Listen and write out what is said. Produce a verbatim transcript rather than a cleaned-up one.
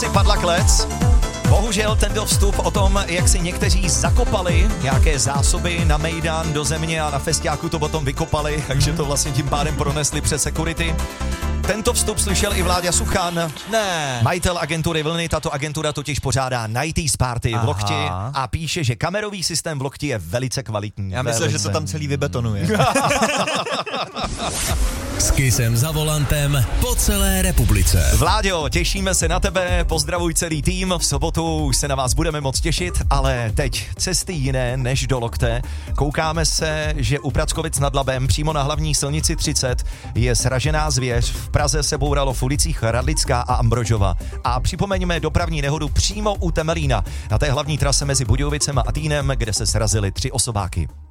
Liberci padla klec. Bohužel tento vstup o tom, jak si někteří zakopali nějaké zásoby na Mejdan do země a na festiáku to potom vykopali, takže to vlastně tím pádem pronesli přes security. Tento vstup slyšel i Vláďa Suchan, Ne. majitel agentury Vlny. Tato agentura totiž pořádá nineties party v Lochti a píše, že kamerový systém v Lochti je velice kvalitní. Já myslím, že to tam celý vybetonuje. S Kissem za volantem po celé republice. Vláďo, těšíme se na tebe, pozdravuj celý tým, v sobotu už se na vás budeme moc těšit, ale teď cesty jiné než do Lokte. Koukáme se, že u Prackovic nad Labem přímo na hlavní silnici třicet je sražená zvěř. V Praze se bouralo v ulicích Radlická a Ambrožova. A připomeňme dopravní nehodu přímo u Temelína, na té hlavní trase mezi Budějovicem a Týnem, kde se srazily tři osobáky.